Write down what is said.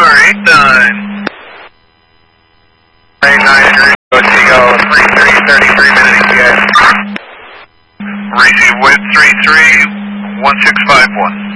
Alright, done. 9 degrees, Seagull 33, 33 minute ETA. Receive wind 33, 1651.